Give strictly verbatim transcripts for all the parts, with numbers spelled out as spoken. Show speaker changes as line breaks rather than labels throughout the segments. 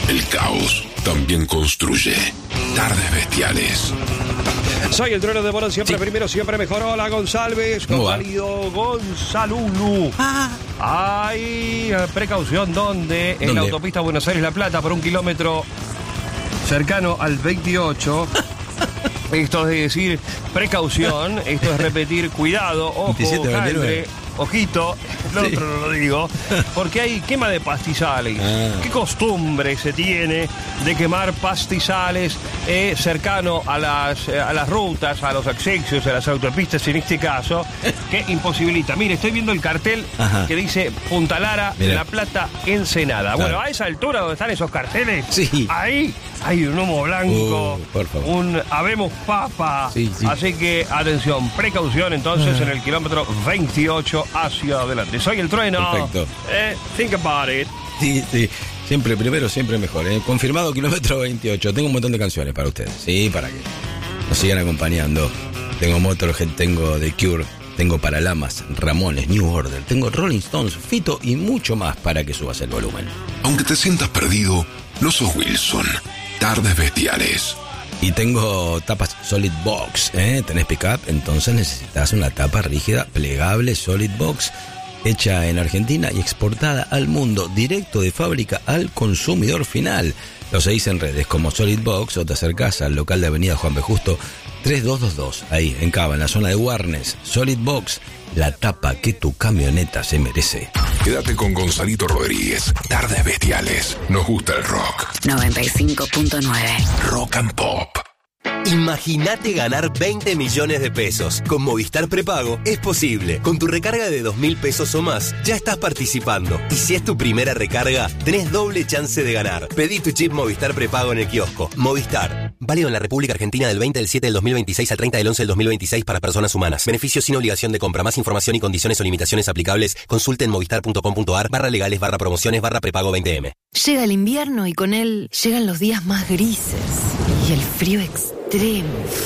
El caos también construye. Tardes Bestiales.
Soy el trueno de Morón, siempre sí. Primero, siempre mejor. Hola, González, Gonzalo, Gonzalulu. Ah. Hay precaución, ¿dónde? En ¿Dónde? La autopista Buenos Aires-La Plata, por un kilómetro cercano al veintiocho. Esto es decir, precaución, esto es repetir, cuidado, ojo, caldre, ojito, lo sí. otro no lo digo, porque hay quema de pastizales. Ah. ¿Qué costumbre se tiene de quemar pastizales eh, cercano a las, eh, a las rutas, a los accesos, a las autopistas en este caso, que imposibilita? Mire, estoy viendo el cartel Ajá. que dice Punta Lara, Mira. La Plata, Ensenada. Claro. Bueno, a esa altura donde están esos carteles, sí. ahí hay un humo blanco, uh, por favor. un habemos papa. Sí, sí. Así que, atención, precaución entonces uh. en el kilómetro veintiocho hacia adelante. Soy el trueno.
Perfecto.
Eh, think about it.
Sí, sí. Siempre primero, siempre mejor. ¿eh? Confirmado kilómetro veintiocho. Tengo un montón de canciones para ustedes. Sí, para que nos sigan acompañando. Tengo Motorhead, tengo The Cure, tengo Paralamas, Ramones, New Order, tengo Rolling Stones, Fito y mucho más para que subas el volumen.
Aunque te sientas perdido, no sos Wilson. Tardes Bestiales.
Y tengo tapas Solid Box, ¿eh? Tenés pick-up, entonces necesitas una tapa rígida, plegable, Solid Box, hecha en Argentina y exportada al mundo, directo de fábrica al consumidor final. Lo seguís en redes como Solid Box o te acercás al local de Avenida Juan B. Justo tres dos dos dos, ahí en Cava, en la zona de Warnes. Solid Box, la tapa que tu camioneta se merece.
Quédate con Gonzalito Rodríguez. Tardes Bestiales. Nos gusta el rock.
noventa y cinco punto nueve.
Rock and Pop.
Imagínate ganar veinte millones de pesos. Con Movistar Prepago es posible. Con tu recarga de dos mil pesos o más, ya estás participando. Y si es tu primera recarga, tenés doble chance de ganar. Pedí tu chip Movistar Prepago en el kiosco. Movistar. Válido en la República Argentina del veinte del siete del dos mil veintiséis al treinta del once del dos mil veintiséis para personas humanas. Beneficios sin obligación de compra. Más información y condiciones o limitaciones aplicables. Consulte en movistar.com.ar barra legales barra promociones barra prepago veinte eme.
Llega el invierno y con él llegan los días más grises y el frío extremo.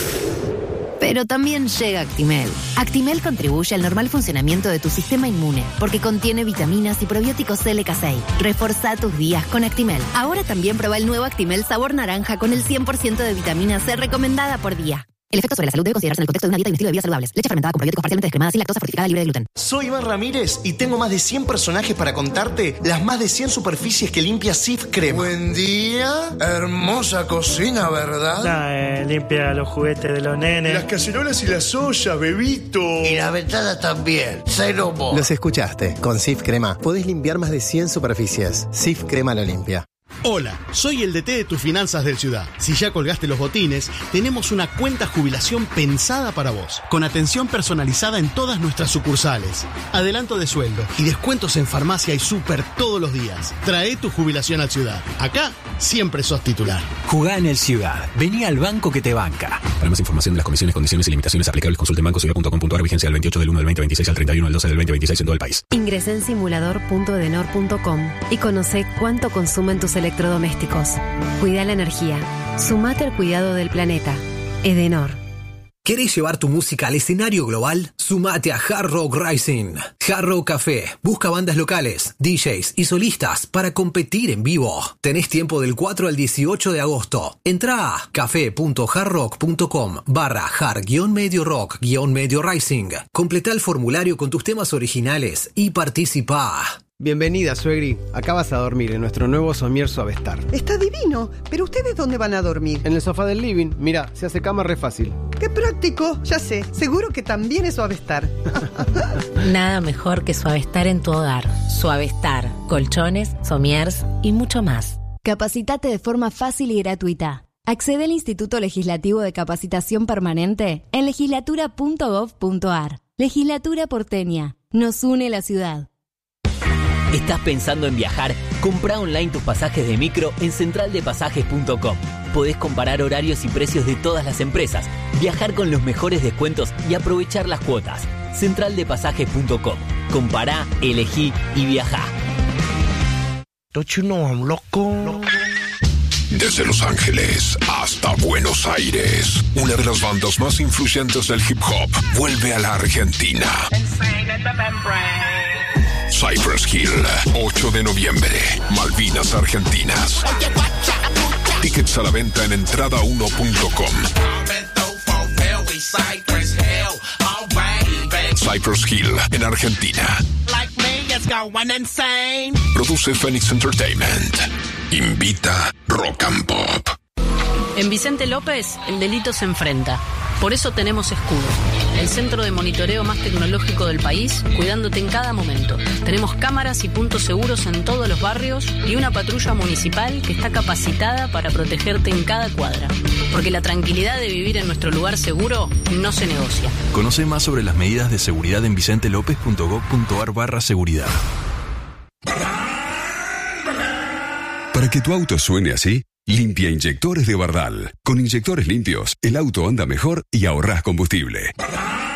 Pero también llega Actimel. Actimel contribuye al normal funcionamiento de tu sistema inmune porque contiene vitaminas y probióticos L K seis. Reforzá tus días con Actimel. Ahora también prueba el nuevo Actimel sabor naranja con el cien por ciento de vitamina C recomendada por día. El efecto sobre la salud debe considerarse en el contexto de una dieta y un estilo de vida saludables. Leche fermentada con probióticos parcialmente descremada sin lactosa, fortificada, libre de gluten.
Soy Iván Ramírez y tengo más de cien personajes para contarte las más de cien superficies que limpia Sif Crema.
Buen día. Hermosa cocina, ¿verdad?
No, eh, limpia los juguetes de los nenes.
Las cacerolas y las ollas, bebito.
Y las ventanas también. Cero mo.
Los escuchaste. Con Sif Crema podés limpiar más de cien superficies. Sif Crema la limpia.
Hola, soy el D T de tus finanzas del Ciudad. Si ya colgaste los botines, tenemos una cuenta jubilación pensada para vos, con atención personalizada en todas nuestras sucursales, adelanto de sueldo y descuentos en farmacia y súper todos los días. Trae tu jubilación al Ciudad. Acá siempre sos titular.
Jugá en el Ciudad. Vení al banco que te banca.
Para más información de las condiciones, condiciones y limitaciones aplicables, consulte en banco ciudad punto com punto ar. Vigencia del veintiocho del uno del veinte veintiséis al treinta y uno del doce del veinte veintiséis en todo el país.
Ingresá en simulador punto edenor punto com y conocé cuánto consumen tus electrodomésticos. Cuida la energía. Sumate al cuidado del planeta. Edenor.
¿Querés llevar tu música al escenario global? Sumate a Hard Rock Rising. Hard Rock Café busca bandas locales, D Js y solistas para competir en vivo. Tenés tiempo del cuatro al dieciocho de agosto. Entrá a café punto hardrock punto com barra hard guión medio rock guión medio rising. Completá el formulario con tus temas originales y participá.
Bienvenida, suegri. Acá vas a dormir en nuestro nuevo somier Suavestar.
Está divino, pero ¿ustedes dónde van a dormir?
En el sofá del living. Mira, se hace cama re fácil.
¡Qué práctico! Ya sé, seguro que también es Suavestar.
Nada mejor que Suavestar en tu hogar. Suavestar, colchones, somiers y mucho más.
Capacitate de forma fácil y gratuita. Accede al Instituto Legislativo de Capacitación Permanente en legislatura punto gov punto ar. Legislatura porteña. Nos une la ciudad.
¿Estás pensando en viajar? Comprá online tus pasajes de micro en central de pasajes punto com. Podés comparar horarios y precios de todas las empresas, viajar con los mejores descuentos y aprovechar las cuotas. central de pasajes punto com. Compará, elegí y viajá.
Don't you know I'm loco?
Desde Los Ángeles hasta Buenos Aires, una de las bandas más influyentes del hip hop vuelve a la Argentina. Cypress Hill, ocho de noviembre, Malvinas Argentinas. Tickets a la venta en entrada uno punto com. Cypress Hill, en Argentina. Produce Phoenix Entertainment. Invita Rock and Pop.
En Vicente López, el delito se enfrenta. Por eso tenemos Escudo, el centro de monitoreo más tecnológico del país, cuidándote en cada momento. Tenemos cámaras y puntos seguros en todos los barrios y una patrulla municipal que está capacitada para protegerte en cada cuadra. Porque la tranquilidad de vivir en nuestro lugar seguro no se negocia.
Conoce más sobre las medidas de seguridad en vicentelopez.gov.ar barra seguridad.
Para que tu auto suene así, limpia inyectores de Bardal. Con inyectores limpios, el auto anda mejor y ahorrás combustible.